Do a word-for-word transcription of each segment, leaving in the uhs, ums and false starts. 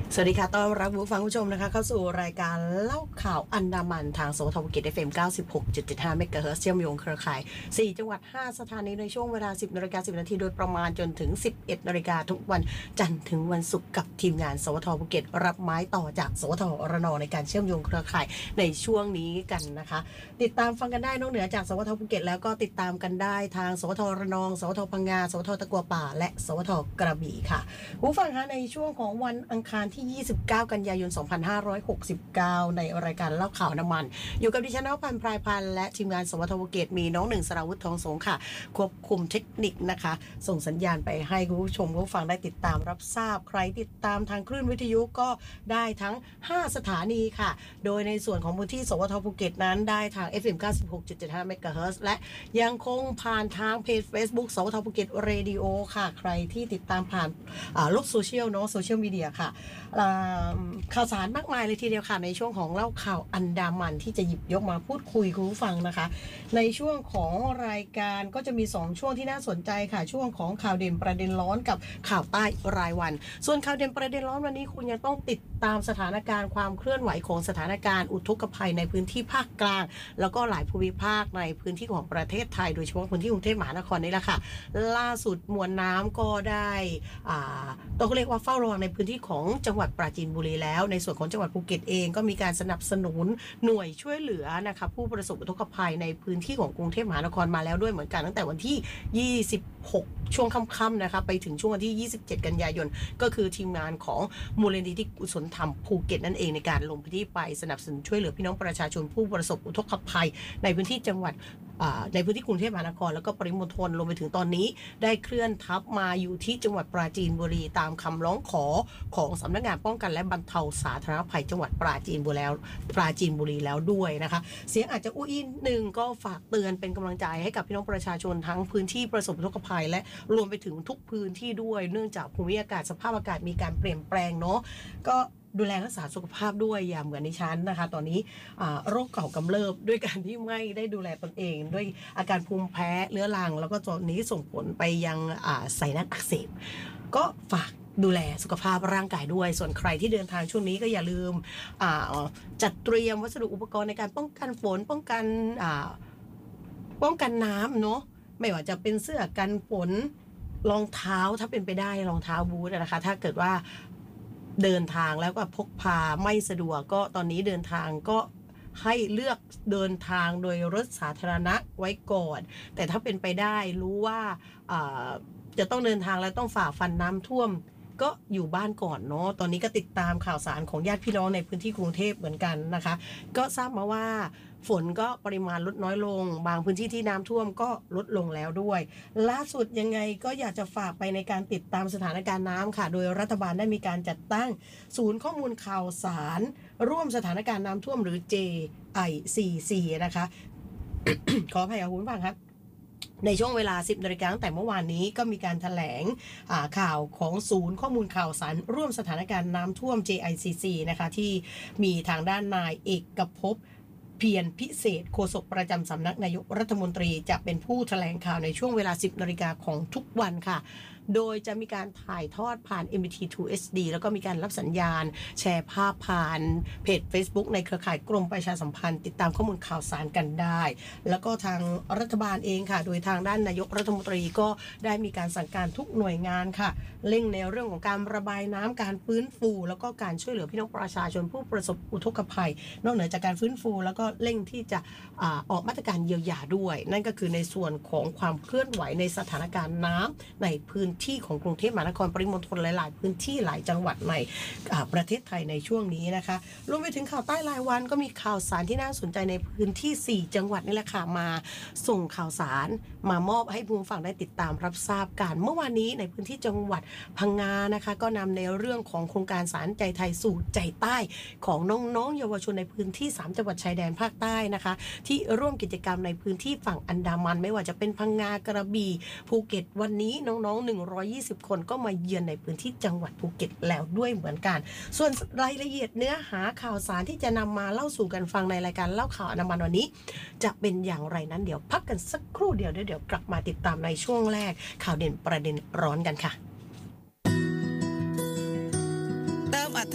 สวัสดีค่ะต้อนรับผู้ฟังผู้ชมนะคะเข้าสู่รายการเล่าข่าวอันดามันทางสวทภูเก็ต เอฟ เอ็ม เก้าสิบหกจุดเจ็ดห้า เมกะเฮิรตซ์เชื่อมโยงเครือข่ายสี่จังหวัดห้าสถานีในช่วงเวลา สิบนาฬิกาสิบนาทีโดยประมาณจนถึง สิบเอ็ดนาฬิกาทุกวันจันทร์ถึงวันศุกร์กับทีมงานสวทภูเก็ตรับไม้ต่อจากสวทระนองในการเชื่อมโยงเครือข่ายในช่วงนี้กันนะคะติดตามฟังกันได้นอกเหนือจากสวทภูเก็ตแล้วก็ติดตามกันได้ทางสวทระนองสวทพังงาสวทตะกัวป่าและสวทกระบี่ค่ะผู้ฟังคะในช่วงของวันอังคารที่ยี่สิบเก้ากันยายน สองพันห้าร้อยหกสิบเก้า ในรายการเล่าข่าวน้ำมันอยู่กับดิฉันนพันธ์พรายพันธ์และทีมงานสวทภูเก็ตมีน้องหนึ่งสราวุธทองสงค่ะควบคุมเทคนิคนะคะส่งสัญญาณไปให้คุณผู้ชมผู้ฟังได้ติดตามรับทราบใครติดตามทางคลื่นวิทยุก็ได้ทั้งห้าสถานีค่ะโดยในส่วนของพื้นที่สวทภูเก็ตนั้นได้ทาง เอฟ เอ็ม เก้าสิบหกจุดเจ็ดห้า เมกะเฮิรตซ์และยังคงผ่านทางเพจ Facebook สวทภูเก็ตเรดิโอค่ะใครที่ติดตามผ่านโลกโซเชียลเนาะโซเชียลมีเดียค่ะข่าวสารมากมายเลยทีเดียวค่ะในช่วงของเล่าข่าวอันดามันที่จะหยิบยกมาพูดคุยคุณผู้ฟังนะคะในช่วงของรายการก็จะมีสองช่วงที่น่าสนใจค่ะช่วงของข่าวเด่นประเด็นร้อนกับข่าวใต้รายวันส่วนข่าวเด่นประเด็นร้อนวันนี้คุณยังต้องติดตามสถานการณ์ความเคลื่อนไหวของสถานการณ์อุทกภัยในพื้นที่ภาคกลางแล้วก็หลายภูมิภาคในพื้นที่ของประเทศไทยโดยเฉพาะพื้นที่กรุงเทพมหานครนี่แหละค่ะล่าสุดมวลน้ำก็ได้อ่าต้องเรียกว่าเฝ้าระวังในพื้นที่ของจังหวัดปราจีนบุรีแล้วในส่วนของจังหวัดภูเก็ตเองก็มีการสนับสนุนหน่วยช่วยเหลือนะคะผู้ประสบอุทกภัยในพื้นที่ของกรุงเทพมหานครมาแล้วด้วยเหมือนกันตั้งแต่วันที่ยี่สิบหกช่วงค่ำๆนะคะไปถึงช่วงวันที่ยี่สิบเจ็ดกันยายนก็คือทีมงานของมูลนิธิกุศลธรรมภูเก็ตนั่นเองในการลงพื้นที่ไปสนับสนุนช่วยเหลือพี่น้องประชาชนผู้ประสบอุทกภัยในพื้นที่จังหวัดในพื้นที่กรุงเทพมหานครแล้วก็ปริมณฑลรวมไปถึงตอนนี้ได้เคลื่อนทัพมาอยู่ที่จังหวัดปราจีนบุรีตามคำร้องขอของสำนักงานป้องกันและบรรเทาสาธารณภัยจังหวัดปราจีนบุรีแล้วปราจีนบุรีแล้วด้วยนะคะเสียงอาจจะอุ้ยหนึ่งก็ฝากเตือนเป็นกำลังใจให้กับพี่น้องประชาชนทั้งพื้นที่ประสบอุทกภัยและรวมไปถึงทุกพื้นที่ด้วยเนื่องจากภูมิอากาศสภาพอากาศมีการเปลี่ยนแปลงเนาะก็ดูแลรักษาสุขภาพด้วยอย่าเหมือนดิฉันนะคะตอนนี้โรคเก่ากำเริบด้วยการที่ไม่ได้ดูแลตนเองด้วยอาการภูมิแพ้เรื้อรังแล้วก็ตอนนี้ส่งผลไปยังไซนัสอักเสบก็ฝากดูแลสุขภาพร่างกายด้วยส่วนใครที่เดินทางช่วงนี้ก็อย่าลืมจัดเตรียมวัสดุอุปกรณ์ในการป้องกันฝนป้องกันป้องกันน้ำเนาะไม่ว่าจะเป็นเสื้อกันฝนรองเท้าถ้าเป็นไปได้รองเท้าบูทนะคะถ้าเกิดว่าเดินทางแล้วก็พกพาไม่สะดวกก็ตอนนี้เดินทางก็ให้เลือกเดินทางโดยรถสาธารณะไว้ก่อนแต่ถ้าเป็นไปได้รู้ว่าจะต้องเดินทางแล้วต้องฝ่าฟันน้ำท่วมก็อยู่บ้านก่อนเนาะตอนนี้ก็ติดตามข่าวสารของญาติพี่น้องในพื้นที่กรุงเทพเหมือนกันนะคะก็ทราบมาว่าฝนก็ปริมาณลดน้อยลงบางพื้นที่ที่น้ำท่วมก็ลดลงแล้วด้วยล่าสุดยังไงก็อยากจะฝากไปในการติดตามสถานการณ์น้ำค่ะโดยรัฐบาลได้มีการจัดตั้งศูนย์ข้อมูลข่าวสารร่วมสถานการณ์น้ำท่วมหรือ เจ ไอ ซี ซี นะคะ ขออภัยค่ะคุณผู้ฟังครับในช่วงเวลา สิบนาฬิกาตั้งแต่เมื่อวานนี้ก็มีการแถลงข่าวของศูนย์ข้อมูลข่าวสารร่วมสถานการณ์น้ำท่วม เจ ไอ ซี ซี นะคะที่มีทางด้านนายเอกภพเพียรพิเศษโฆษกประจำสำนักนายกรัฐมนตรีจะเป็นผู้แถลงข่าวในช่วงเวลา สิบนาฬิกาของทุกวันค่ะโดยจะมีการถ่ายทอดผ่าน เอ็ม บี ที ทู เอช ดี แล้วก็มีการรับสัญญาณแชร์ภาพผ่านเพจ Facebook ในเครือข่ายกรมประชาสัมพันธ์ติดตามข้อมูลข่าวสารกันได้แล้วก็ทางรัฐบาลเองค่ะโดยทางด้านนายกรัฐมนตรีก็ได้มีการสั่งการทุกหน่วยงานค่ะเร่งในเรื่องของการระบายน้ำการฟื้นฟูแล้วก็การช่วยเหลือพี่น้องประชาชนผู้ประสบอุทกภัยนอกเหนือจากการฟื้นฟูแล้วก็เร่งที่จะออกมาตรการเยียวยาด้วยนั่นก็คือในส่วนของความเคลื่อนไหวในสถานการณ์น้ำในพื้นที่ของกรุงเทพมหานครปริมณฑลหลายๆพื้นที่หลายจังหวัดในประเทศไทยในช่วงนี้นะคะรวมไปถึงข่าวใต้รายวันก็มีข่าวสารที่น่าสนใจในพื้นที่สี่จังหวัดนี่แหละค่ะมาส่งข่าวสารมามอบให้ผู้ฟังได้ติดตามรับทราบกันเมื่อวานนี้ในพื้นที่จังหวัดพังงานะคะก็นำในเรื่องของโครงการสารใจไทยสู่ใจใต้ของน้องๆเยาวชนในพื้นที่สามจังหวัดชายแดนภาคใต้นะคะที่ร่วมกิจกรรมในพื้นที่ฝั่งอันดามันไม่ว่าจะเป็นพังงากระบี่ภูเก็ตวันนี้น้องๆหนึ่งร้อยยี่สิบคนก็มาเยือนในพื้นที่จังหวัดภูเก็ตแล้วด้วยเหมือนกันส่วนรายละเอียดเนื้อหาข่าวสารที่จะนำมาเล่าสู่กันฟังในรายการเล่าข่าวอันดามันวันนี้จะเป็นอย่างไรนั้นเดี๋ยวพักกันสักครู่เดียวเดี๋ยวกลับมาติดตามในช่วงแรกข่าวเด่นประเด็นร้อนกันค่ะเติมอรรถ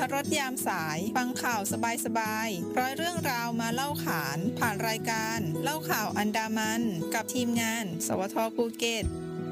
รสยามสายฟังข่าวสบายๆร้อยเรื่องราวมาเล่าขานผ่านรายการเล่าข่าวอันดามันกับทีมงานสวทภูเก็ต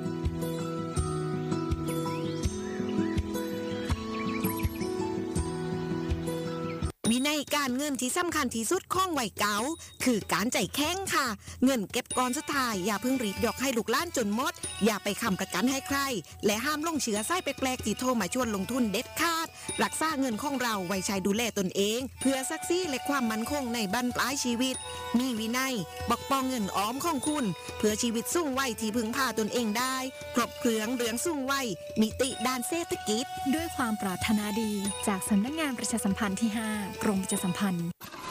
วินัยการเงินที่สำคัญที่สุดของวัยเก๋าคือการใจแข็งค่ะเงินเก็บก่อนสุดท้ายอย่าเพิ่งรีบยกให้ลูกหลานจนหมดอย่าไปค้ำประกันให้ใครและห้ามลงเชื่อไส้แปลกๆที่โทรมาชวนลงทุนเด็ดขาดรักษาเงินของเราไว้ใช้ดูแลตนเองเพื่อศักดิ์ศรีและความมั่นคงในบั้นปลายชีวิตมีวินัยปกป้องเงินออมของคุณเพื่อชีวิตสูงวัยที่พึ่งพาตนเองได้ครบเครื่องเรื่องสูงวัยมิติด้านเศรษฐกิจด้วยความปรารถนาดีจากสำนักงานประชาสัมพันธ์ที่ห้ากรมประชาสัมพันธ์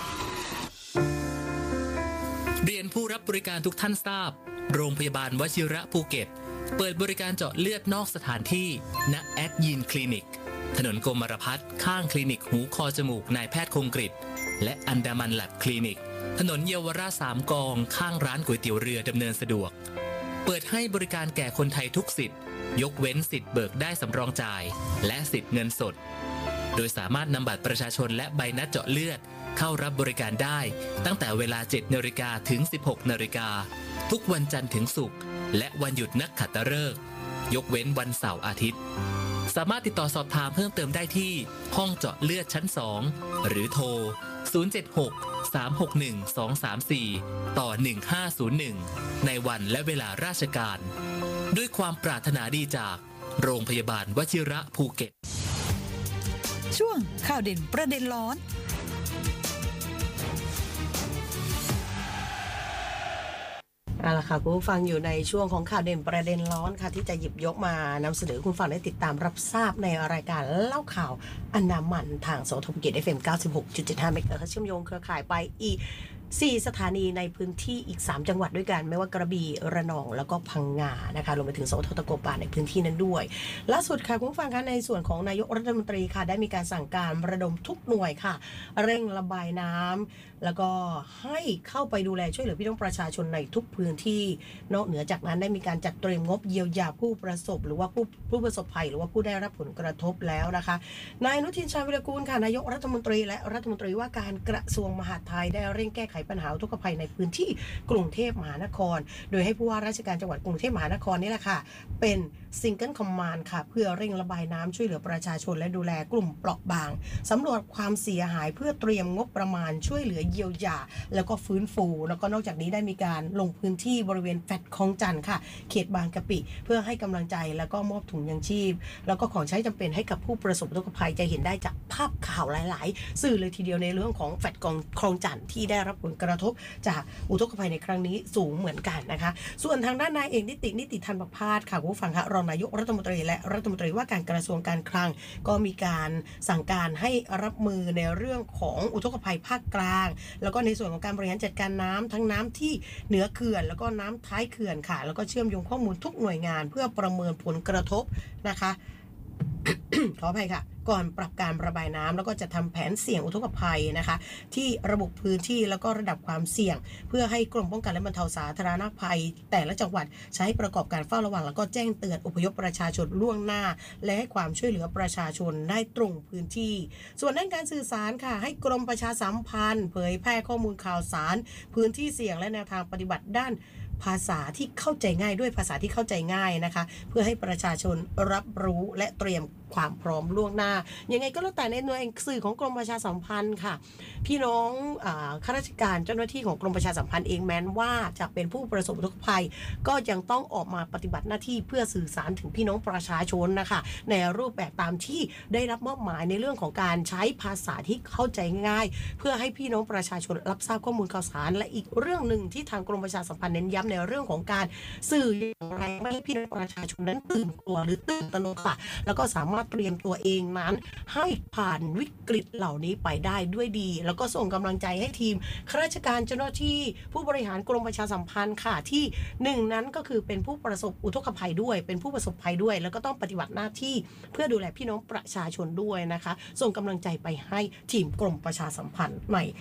เรียนผู้รับบริการทุกท่านทราบโรงพยาบาลวชิระภูเก็ตเปิดบริการเจาะเลือดนอกสถานที่ณแอดยินคลินิกถนนกรมรพัฒน์ข้างคลินิกหูคอจมูกนายแพทย์คงกฤษและอันดามันแลบคลินิกถนนเยาวราชสามกองข้างร้านก๋วยเตี๋ยวเรือดำเนินสะดวกเปิดให้บริการแก่คนไทยทุกสิทธิ์ยกเว้นสิทธิ์เบิกได้สำรองจ่ายและสิทธิ์เงินสดโดยสามารถนำบัตรประชาชนและใบนัดเจาะเลือดเข้ารับบริการได้ตั้งแต่เวลา เจ็ดนาฬิกา ถึง สิบหกนาฬิกา ทุกวันจันทร์ถึงศุกร์และวันหยุดนักขัตฤกษ์ยกเว้นวันเสาร์อาทิตย์สามารถติดต่อสอบถามเพิ่มเติมได้ที่ห้องเจาะเลือดชั้นสองหรือโทรศูนย์ เจ็ด หก สาม หก หนึ่ง สอง สาม สี่ต่อหนึ่งห้าศูนย์หนึ่งในวันและเวลาราชการด้วยความปรารถนาดีจากโรงพยาบาลวชิระภูเก็ตช่วงข่าวเด่นประเด็นร้อนเอาล่ะค่ะคุณผู้ฟังอยู่ในช่วงของข่าวเด่นประเด็นร้อนค่ะที่จะหยิบยกมานำเสนอคุณฟังได้ติดตามรับทราบในรายการเล่าข่าวอันดามันทางสทบ เอฟ เอ็ม เก้าสิบหกจุดเจ็ดห้า เมกะเฮิรตซ์เชื่อมโยงเครือข่ายไปอีกสี่สถานีในพื้นที่อีกสามจังหวัดด้วยกันไม่ว่ากระบี่ระนองแล้วก็พังงานะคะรวมไปถึงสทตะกัวป่าในพื้นที่นั้นด้วยล่าสุดค่ะคุณผู้ฟังคะในส่วนของนายกรัฐมนตรีค่ะได้มีการสั่งการระดมทุกหน่วยค่ะเร่งระบายน้ำแล้วก็ให้เข้าไปดูแลช่วยเหลือพี่น้องประชาชนในทุกพื้นที่นอกเหนือจากนั้นได้มีการจัดเตรียมงบเยียวยาผู้ประสบหรือว่าผู้ผู้ประสบภัยหรือว่าผู้ได้รับผลกระทบแล้วนะคะนายอนุทินชาญวิรากูลค่ะนายกรัฐมนตรีและรัฐมนตรีว่าการกระทรวงมหาดไทยได้เร่งแก้ไขปัญหาอุทกภัยในพื้นที่กรุงเทพมหานครโดยให้ผู้ว่าราชการจังหวัดกรุงเทพมหานครนี่แหละค่ะเป็นซิงเกิลคอมมานด์ค่ะเพื่อเร่งระบายน้ำช่วยเหลือประชาชนและดูแลกลุ่มเปราะบางสำรวจความเสียหายเพื่อเตรียมงบประมาณช่วยเหลือเยียวยาแล้วก็ฟื้นฟูแล้วก็นอกจากนี้ได้มีการลงพื้นที่บริเวณแฟลตคลองจันทร์ค่ะเขตบางกะปิเพื่อให้กำลังใจแล้วก็มอบถุงยังชีพแล้วก็ของใช้จำเป็นให้กับผู้ประสบอุทกภัยจะเห็นได้จากภาพข่าวหลายๆสื่อเลยทีเดียวในเรื่องของแฟลตคลองจันทร์ที่ได้รับผลกระทบจากอุทกภัยในครั้งนี้สูงเหมือนกันนะคะส่วนทางด้านนายเอกนิตินิติธันประภาสค่ะผู้ฟังค่ะรองนายกรัฐมนตรีและรัฐมนตรีว่าการกระทรวงการคลังก็มีการสั่งการให้รับมือในเรื่องของอุทกภัยภาคกลางแล้วก็ในส่วนของการบริหารจัดการน้ำทั้งน้ำที่เหนือเขื่อนแล้วก็น้ำท้ายเขื่อนค่ะแล้วก็เชื่อมโยงข้อมูลทุกหน่วยงานเพื่อประเมินผลกระทบนะคะ ขออภัยค่ะก่อนปรับการระบายน้ำแล้วก็จะทำแผนเสี่ยงอุทกภัยนะคะที่ระบุพื้นที่แล้วก็ระดับความเสี่ยงเพื่อให้กรมป้องกันและบรรเทาสาธารณภัยแต่ละจังหวัดใช้ประกอบการเฝ้าระวังแล้วก็แจ้งเตือนอพยพประชาชนล่วงหน้าและให้ความช่วยเหลือประชาชนได้ตรงพื้นที่ส่วนด้านการสื่อสารค่ะให้กรมประชาสัมพันธ์เผยแพร่ข้อมูลข่าวสารพื้นที่เสี่ยงและแนวทางปฏิบัติด้านภาษาที่เข้าใจง่ายด้วยภาษาที่เข้าใจง่ายนะคะเพื่อให้ประชาชนรับรู้และเตรียมความพร้อมล่วงหน้ายังไงก็แล้วแต่ในหน่วยสื่อของกรมประชาสัมพันธ์ค่ะพี่น้องอ่าข้าราชการเจ้าหน้าที่ของกรมประชาสัมพันธ์เองแม้นว่าจะเป็นผู้ประสบอุทกภัยก็ยังต้องออกมาปฏิบัติหน้าที่เพื่อสื่อสารถึงพี่น้องประชาชนนะคะในรูปแบบตามที่ได้รับมอบหมายในเรื่องของการใช้ภาษาที่เข้าใจง่ายเพื่อให้พี่น้องประชาชนรับทราบข้อมูลข่าวสารและอีกเรื่องหนึ่งที่ทางกรมประชาสัมพันธ์เน้นย้ำในเรื่องของการสื่ออย่างไรไม่ให้พี่น้องประชาชนนั้นตื่นกลัวหรือตื่นตระหนกค่ะแล้วก็สามารถเตรียมตัวเองนั้นให้ผ่านวิกฤตเหล่านี้ไปได้ด้วยดีแล้วก็ส่งกำลังใจให้ทีมข้าราชการเจ้าหน้าที่ผู้บริหารกรมประชาสัมพันธ์ค่ะที่หนึ่งนั้นก็คือเป็นผู้ประสบอุทกภัยด้วยเป็นผู้ประสบภัยด้วยแล้วก็ต้องปฏิบัติหน้าที่เพื่อดูแลพี่น้องประชาชนด้วยนะคะส่งกำลังใจไปให้ทีมกรมประชาสัมพันธ์ใน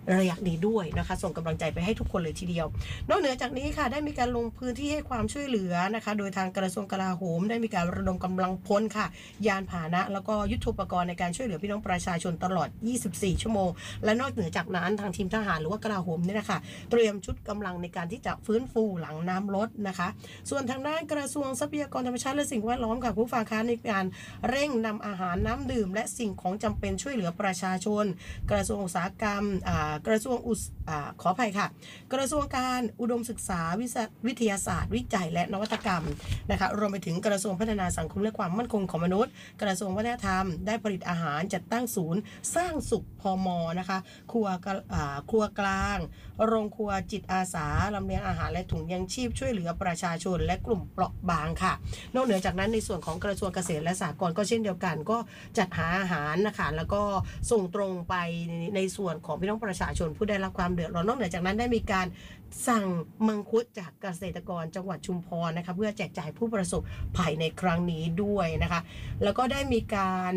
ระยะนี้ด้วยนะคะส่งกำลังใจไปให้ทุกคนเลยทีเดียวนอกเหนือจากนี้ค่ะได้มีการลงพื้นที่ให้ความช่วยเหลือนะคะโดยทางกระทรวงกลาโหมได้มีการระดมกำลังพลค่ะยานพาหนะแล้วก็ยุทโธปกรณ์ในการช่วยเหลือพี่น้องประชาชนตลอดยี่สิบสี่ชั่วโมงและนอกเหนือจากนั้นทางทีมทหารหรือว่ากลาโหมเนี่ยนะคะเตรียมชุดกำลังในการที่จะฟื้นฟูหลังน้ำลดนะคะส่วนทางด้านกระทรวงทรัพยากรธรรมชาติและสิ่งแวดล้อมค่ะผู้ฟังคะในการเร่งนำอาหารน้ำดื่มและสิ่งของจำเป็นช่วยเหลือประชาชนกระทรวงอุตสาหกรรมกระทรวงอุตขออภัยค่ะกระทรวงการอุดมศึกษาวิทยาศาสตร์วิจัยและนวัตกรรมนะคะรวมไปถึงกระทรวงพัฒนาสังคมและความมั่นคงของมนุษย์กระทรวงวัฒนธรรมได้ผลิตอาหารจัดตั้งศูนย์สร้างสุขพมนะคะครัวครัวกลางโรงครัวจิตอาสาลำเลียงอาหารและถุงยังชีพช่วยเหลือประชาชนและกลุ่มเปราะบางค่ะนอกเหนือจากนั้นในส่วนของกระทรวงเกษตรและสหกรณ์ก็เช่นเดียวกันก็จัดหาอาหารนะคะแล้วก็ส่งตรงไปในส่วนของพี่น้องประชาชนผู้ได้รับความเดือดร้อนนอกเหนือจากนั้นได้มีการสั่งมังคุดจากเกษตรกรจังหวัดชุมพรนะคะเพื่อแจกจ่ายผู้ประสบภัยในครั้งนี้ด้วยนะคะแล้วก็ได้มีการ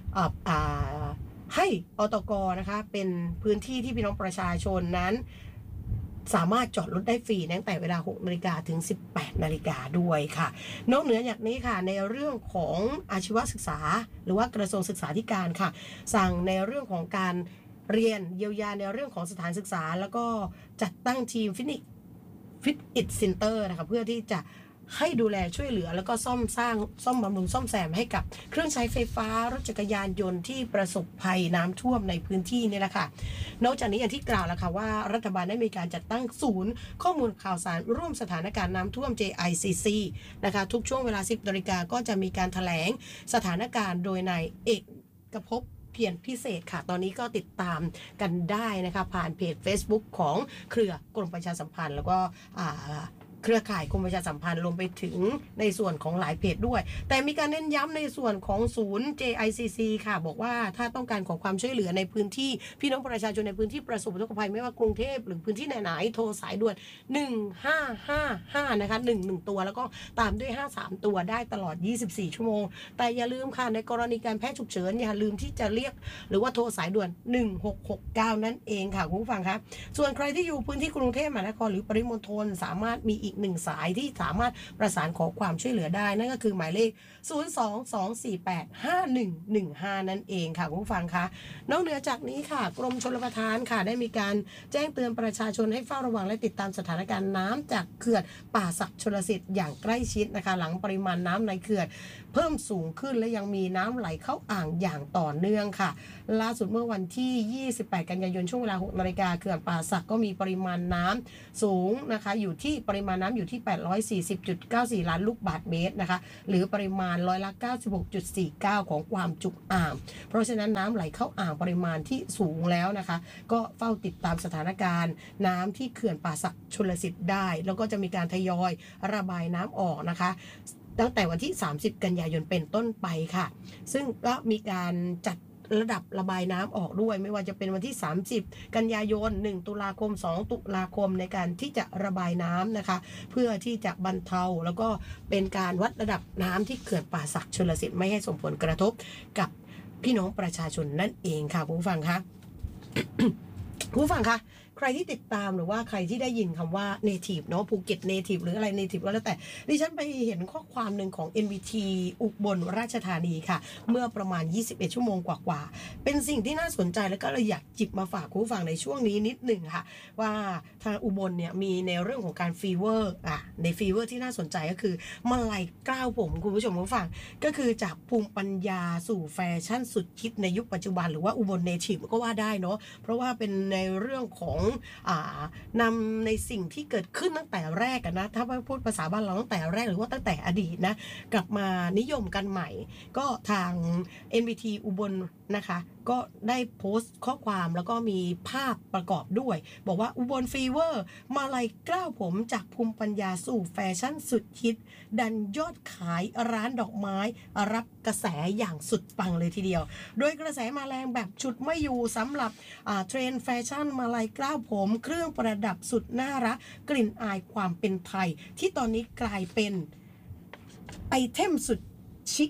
ให้อตกนะคะเป็นพื้นที่ที่พี่น้องประชาชนนั้นสามารถจอดรถได้ฟรีตั้งแต่เวลาหกนาฬิกาถึงสิบแปดนาฬิกาด้วยค่ะนอกเหนือจากนี้ค่ะในเรื่องของอาชีวศึกษาหรือว่ากระทรวงศึกษาธิการค่ะสั่งในเรื่องของการเรียนเยียวยาในเรื่องของสถานศึกษาแล้วก็จัดตั้งทีมฟินิฟิตอิทเซ็นเตอร์นะคะเพื่อที่จะให้ดูแลช่วยเหลือแล้วก็ซ่อมสร้างซ่อมบำรุงซ่อมแซมให้กับเครื่องใช้ไฟฟ้ารถจักรยานยนต์ที่ประสบภัยน้ำท่วมในพื้นที่นี่แหละค่ะนอกจากนี้อย่างที่กล่าวแล้วค่ะว่ารัฐบาลได้มีการจัดตั้งศูนย์ข้อมูลข่าวสารร่วมสถานการณ์น้ำท่วม เจ ไอ ซี ซี นะคะทุกช่วงเวลา สิบนาฬิกาก็จะมีการแถลงสถานการณ์โดยนายเอกภพเพียรพิเศษค่ะตอนนี้ก็ติดตามกันได้นะคะผ่านเพจ Facebook ของเครือกรมประชาสัมพันธ์แล้วก็เครือข่ายกรมประชาสัมพันธ์รวมไปถึงในส่วนของหลายเพจด้วยแต่มีการเน้นย้ำในส่วนของศูนย์ เจ ไอ ซี ซี ค่ะบอกว่าถ้าต้องการขอความช่วยเหลือในพื้นที่พี่น้องประชาชนในพื้นที่ประสบอุทกภัยไม่ว่ากรุงเทพหรือพื้นที่ไหนๆโทรสายด่วนหนึ่งห้าห้าห้านะคะหนึ่ง หนึ่งตัวแล้วก็ตามด้วยห้าสามตัวได้ตลอดยี่สิบสี่ชั่วโมงแต่อย่าลืมค่ะในกรณีการแพทย์ฉุกเฉินอย่าลืมที่จะเรียกหรือว่าโทรสายด่วนหนึ่งหกหกเก้านั่นเองค่ะคุณผู้ฟังครับส่วนใครที่อยู่พื้นที่กรุงเทพมหานครหรือปริมณฑลสามารถมีอีกหนึ่งสายที่สามารถประสานขอความช่วยเหลือได้นั่นก็คือหมายเลขศูนย์ สอง สอง สี่ แปด ห้า หนึ่ง หนึ่ง ห้านั่นเองค่ะคุณผู้ฟังคะนอกเหนือจากนี้ค่ะกรมชลประทานค่ะได้มีการแจ้งเตือนประชาชนให้เฝ้าระวังและติดตามสถานการณ์น้ำจากเขื่อนป่าศักดิ์ชลสิทธิ์อย่างใกล้ชิดนะคะหลังปริมาณน้ำในเขื่อนเพิ่มสูงขึ้นและยังมีน้ำไหลเข้าอ่างอย่างต่อเนื่องค่ะล่าสุดเมื่อวันที่ยี่สิบแปดกันยายนช่วงเวลาหกนาฬิกาเขื่อนป่าศักดิ์ก็มีปริมาณน้ำสูงนะคะอยู่ที่ปริมาณน้ำอยู่ที่แปดร้อยสี่สิบจุดเก้าสี่ ล้านลูกบาศก์เมตรนะคะหรือปริมาณร้อยละ เก้าสิบหกจุดสี่เก้า ของความจุอ่างเพราะฉะนั้นน้ำไหลเข้าอ่างปริมาณที่สูงแล้วนะคะก็เฝ้าติดตามสถานการณ์น้ำที่เขื่อนป่าศักดิ์ชลสิทธิ์ได้แล้วก็จะมีการทยอยระบายน้ำออกนะคะตั้งแต่วันที่สามสิบกันยายนเป็นต้นไปค่ะซึ่งก็มีการจัดระดับระบายน้ำออกด้วยไม่ว่าจะเป็นวันที่สามสิบกันยายนหนึ่งตุลาคมสองตุลาคมในการที่จะระบายน้ำนะคะเพื่อที่จะบรรเทาแล้วก็เป็นการวัดระดับน้ำที่เขื่อนป่าศักดิ์ชลสิทธิ์ไม่ให้ส่งผลกระทบกับพี่น้องประชาชนนั่นเองค่ะผู้ฟังคะ ผู้ฟังคะใครที่ติดตามหรือว่าใครที่ได้ยินคำว่า native เนาะภูเก็ต native หรืออะไร native ก็แล้วแต่ดิฉันไปเห็นข้อความหนึ่งของ เอ็น บี ที อุบลราชธานีค่ะเมื่อประมาณยี่สิบเอ็ดชั่วโมงกว่าๆเป็นสิ่งที่น่าสนใจแล้วก็เลยอยากจิบมาฝากคุณผู้ฟังในช่วงนี้นิดหนึ่งค่ะว่าทางอุบลเนี่ยมีในเรื่องของการฟีเวอร์อ่ะในฟีเวอร์ที่น่าสนใจก็คือมาลัยกล้าวผมคุณผู้ชมผู้ฟังก็คือจากภูมิปัญญาสู่แฟชั่นสุดคิดในยุคปัจจุบันหรือว่าอุบล native ก็ว่าได้เนาะเพราะว่าเป็นในเรื่องของอ่านำในสิ่งที่เกิดขึ้นตั้งแต่แรกนะถ้าพูดภาษาบ้านเราตั้งแต่แรกหรือว่าตั้งแต่อดีตนะกลับมานิยมกันใหม่ก็ทาง เอ็น บี ที อุบลนะคะก็ได้โพสต์ข้อความแล้วก็มีภาพประกอบด้วยบอกว่าอุบลฟีเวอร์มาลัยกล้าวผมจากภูมิปัญญาสู่แฟชั่นสุดฮิตดันยอดขายร้านดอกไม้รับกระแสอย่างสุดปังเลยทีเดียวโดยกระแสมาแรงแบบชุดไม่อยู่สำหรับเทรนด์แฟชั่นมาลัยกล้าวผมเครื่องประดับสุดน่ารักกลิ่นอายความเป็นไทยที่ตอนนี้กลายเป็นไอเทมสุดชิค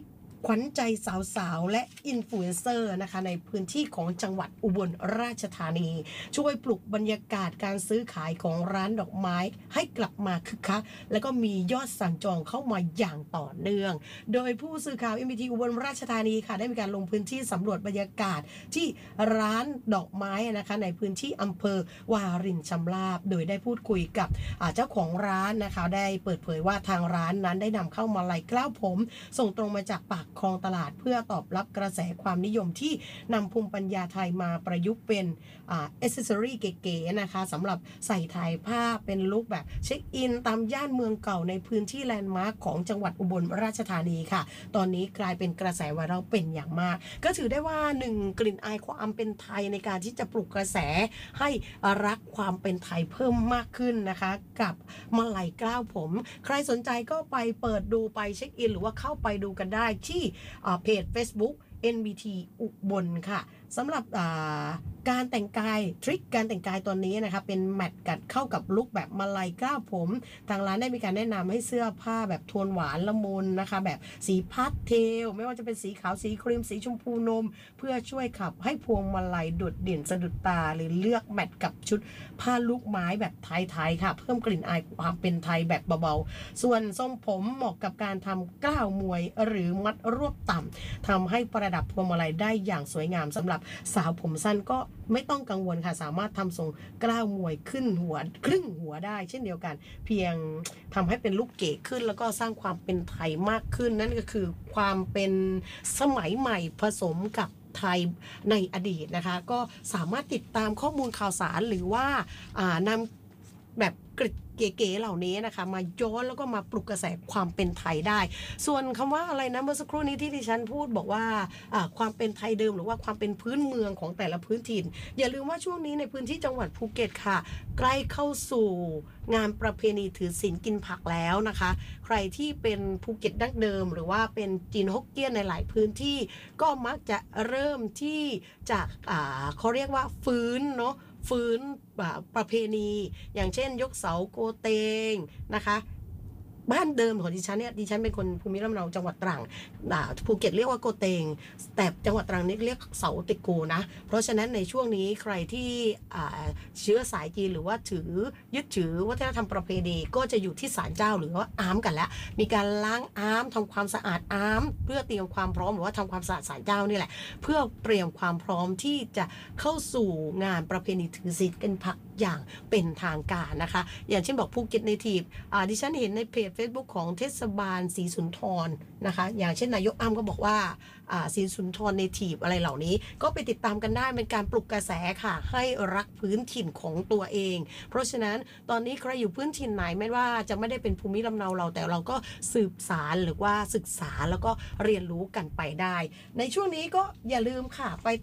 ขวัญใจสาวๆและอินฟลูเอนเซอร์นะคะในพื้นที่ของจังหวัดอุบลราชธานีช่วยปลุกบรรยากาศการซื้อขายของร้านดอกไม้ให้กลับมาคึกคักแล้วก็มียอดสั่งจองเข้ามาอย่างต่อเนื่องโดยผู้สื่อข่าว เอ็ม บี ที อุบลราชธานีค่ะได้มีการลงพื้นที่สำรวจบรรยากาศที่ร้านดอกไม้นะคะในพื้นที่อำเภอวารินชำราบโดยได้พูดคุยกับเจ้าของร้านนะคะได้เปิดเผยว่าทางร้านนั้นได้นำเข้ามาลัยเกล้าผมส่งตรงมาจากปากคลองตลาดเพื่อตอบรับกระแสความนิยมที่นำภูมิปัญญาไทยมาประยุกต์เป็นอ่า อ c เซสซอรี่เก๋ๆนะคะสำหรับใส่ถ่ายภาพเป็นลุคแบบเช็คอินตามย่านเมืองเก่าในพื้นที่แลนด์มาร์คของจังหวัดอุบลราชธานีค่ะตอนนี้กลายเป็นกระแสไวรัลเป็นอย่างมากก็ถือได้ว่าหนึ่งกลิ่นอายความเป็นไทยในการที่จะปลุกกระแสให้รักความเป็นไทยเพิ่มมากขึ้นนะคะกับมาลัยเกล้าผมใครสนใจก็ไปเปิดดูไปเช็คอินหรือว่าเข้าไปดูกันได้ที่เพจ Facebook เอ็น บี ที อุบลค่ะสำหรับการแต่งกายทริคการแต่งกายตัวนี้นะคะเป็นแมทกัดเข้ากับลุคแบบมาลัยเกล้าผมทางร้านได้มีการแนะนำให้เสื้อผ้าแบบโทนหวานละมุนนะคะแบบสีพาสเทลไม่ว่าจะเป็นสีขาวสีครีมสีชมพูนมเพื่อช่วยขับให้พวงมาลัยโดดเด่นสะดุดตาหรือเลือกแมทกับชุดผ้าลูกไม้แบบไทยๆค่ะเพิ่มกลิ่นอายความเป็นไทยแบบเบาๆส่วนทรงผมเหมาะกับการทำกล้าวมวยหรือมัดรวบต่ำทำให้ประดับพวงมาลัยได้อย่างสวยงามสำหรับสาวผมสั้นก็ไม่ต้องกังวลค่ะสามารถทำทรงกล้าวมวยขึ้นหัวครึ่งหัวได้เช่นเดียวกันเพียงทำให้เป็นลุคเก๋ขึ้นแล้วก็สร้างความเป็นไทยมากขึ้นนั่นก็คือความเป็นสมัยใหม่ผสมกับไทยในอดีตนะคะก็สามารถติดตามข้อมูลข่าวสารหรือว่านำแบบกริดเก๋ๆเหล่านี้นะคะมาย้อนแล้วก็มาปลุกกระแสความเป็นไทยได้ส่วนคำว่าอะไรนะเมื่อสักครู่นี้ที่ดิฉันพูดบอกว่าความเป็นไทยเดิมหรือว่าความเป็นพื้นเมืองของแต่ละพื้นถิ่นอย่าลืมว่าช่วงนี้ในพื้นที่จังหวัดภูเก็ตค่ะใกล้เข้าสู่งานประเพณีถือศีลกินผักแล้วนะคะใครที่เป็นภูเก็ตดั้งเดิมหรือว่าเป็นจีนฮกเกี้ยนในหลายพื้นที่ก็มักจะเริ่มที่จากเขาเรียกว่าฟื้นเนาะฟื้นประเพณีอย่างเช่นยกเสาโกเตงนะคะบ้านเดิมของดิฉันเนี่ยดิฉันเป็นคนภูมิลำเนาจังหวัดตรังภูเก็ตเรียกว่าโกเตงแต่จังหวัดตรังนี่เรียกเสาติโกนะเพราะฉะนั้นในช่วงนี้ใครที่เชื้อสายจีนหรือว่าถือยึดถือวัฒนธรรมประเพณีก็จะอยู่ที่ศาลเจ้าหรือว่าอ้ามกันแล้วมีการล้างอ้ามทำความสะอาดอ้ามเพื่อเตรียมความพร้อมหรือว่าทำความสะอาดศาลเจ้านี่แหละเพื่อเตรียมความพร้อมที่จะเข้าสู่งานประเพณีถือศีลกินผักอย่างเป็นทางการนะคะอย่างเช่นบอกภูเก็ตเนทีฟดิฉันเห็นในเพจ Facebook ของเทศบาลศรีสุนทรนะคะอย่างเช่นนายกอ้ำก็บอกว่าศรีสุนทรเนทีฟอะไรเหล่านี้ก็ไปติดตามกันได้เป็นการปลุกกระแสค่ะให้รักพื้นถิ่นของตัวเองเพราะฉะนั้นตอนนี้ใครอยู่พื้นถิ่นไหนไม่ว่าจะไม่ได้เป็นภูมิลำเนาเราแต่เราก็สืบสารหรือว่าศึกษาแล้วก็เรียนรู้กันไปได้ในช่วงนี้ก็อย่าลืมค่ะไป